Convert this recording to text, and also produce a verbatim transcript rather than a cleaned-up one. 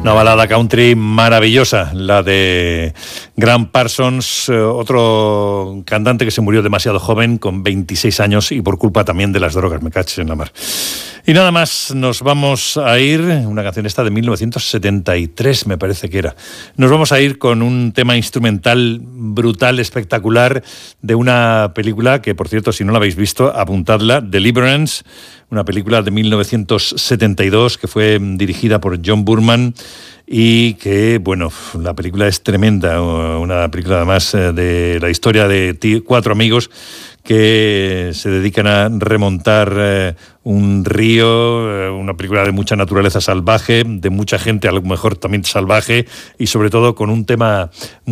Una balada country maravillosa, la de Gram Parsons, eh, otro cantante que se murió demasiado joven, con veintiséis años, y por culpa también de las drogas, me caches en la mar. Y nada más, nos vamos a ir, una canción esta de mil novecientos setenta y tres, me parece que era. Nos vamos a ir con un tema instrumental brutal, espectacular, de una película que, por cierto, si no la habéis visto, apuntadla, Deliverance, una película de mil novecientos setenta y dos que fue dirigida por John Boorman y que, bueno, la película es tremenda, una película además de la historia de t- cuatro amigos que se dedican a remontar eh, un río, eh, una película de mucha naturaleza salvaje, de mucha gente a lo mejor también salvaje y sobre todo con un tema